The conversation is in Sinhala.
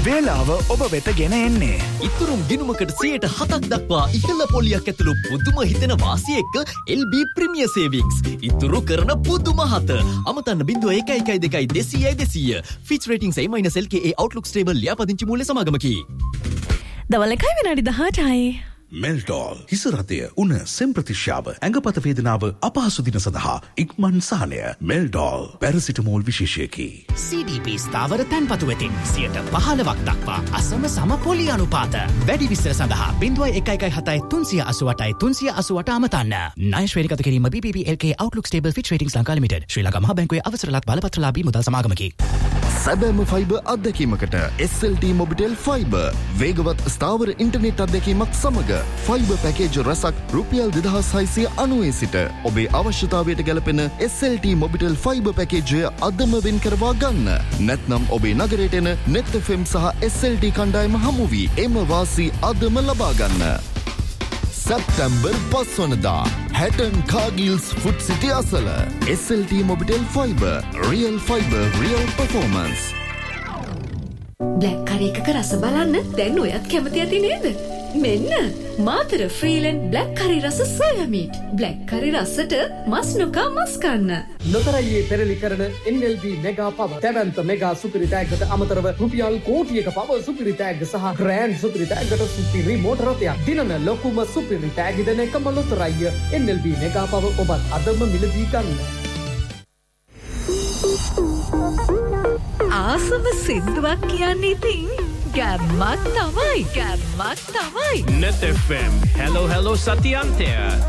වේලාව ඔබ වෙත ගෙන එන්නේ. ඉතුරුම් ගිණුමකට 7% දක්වා ඉහළ පොලියක් ඇතුළු පුදුම හිතෙන වාසිය එක්ක LB ප්‍රීමියර් සේවිංස්. ඉතුරු කරන පුදුම හත. අමතන්න 0112 Fitch Ratings A-LKA Outlook Stable ලියාපදිංචි මූල්‍ය සමාගමකි. දවල් 1 විනාඩි 18යි. මෙල්ටෝල් හිසරතය උන සෙම්ප්‍රතිශ්‍යාව ඇඟපත වේදනාව අපහසු දින සඳහා ඉක්මන් සහනය මෙල්ටෝල් පැරසිටමෝල් විශේෂයකි. CDP ස්ථාවර තැන්පතු වෙතින් 15% දක්වා අසම සම පොලි අනුපාත. වැඩි විස්තර සඳහා 0117 අමතන්න. ණය ශ්‍රේණිගත කිරීම BBB LK Outlook Stable Fitch Ratings Lanka limited ශ්‍රී ලංකා මහා බැංකුවේ අවසරලත් බලපත්‍රලාභී මුදල් සමාගමකි. සැබෑම ෆයිබර් අත්දැකීමකට SLT Mobitel Fiber වේගවත් ස්ථාවර ඉන්ටර්නෙට් අත්දැකීමක් සමග ෆයිබර් පැකේජ් රසක් රුපියල් 2690 සිට ඔබේ අවශ්‍යතාවයට ගැලපෙන SLT Mobitel Fiber පැකේජය අදම වෙන් කරවා ගන්න. නැත්නම් ඔබේ නගරයට එන Net FM සහ SLT කණ්ඩායම හමු වී එම වාසි අදම ලබා ගන්න. සැප්තැම්බර් 5 වනදා හැටන් කාගිල්ස් ෆුඩ් සිටි අසල SLT Mobitel Fiber Real Fiber Real Performance. Black කරි එකක රස බලන්න දැන් ඔයත් කැමති ඇති නේද? මෙන්න මාතර ෆ්‍රීලන්ඩ් බ්ලැක් කරි රස සෝයා මීට්. බ්ලැක් කරි රසට මස් නොකා මස් කන්න. ලොතරැයියේ පෙරලි කරන NLB මෙගා පව තැවැන්ත මෙගා සුපිරි තෑග්ගට අමතරව රුපියල් කෝටියක පව සුපිරි තෑග්ග සහ ග්‍රෑන්ඩ් සුපිරි තෑග්ගට සුපිරි මෝටර රථයක් දිනන ලොකුම සුපිරි තෑග්ග දෙන එකම ලොතරැයිය NLB මෙගා පව ඔබත් අදම මිලදී ගන්න. ආසම සින්දුවක් කියන්නේ ඉතින් ගැම්මක් තමයි. Net FM. Hello, hello, Satyantya.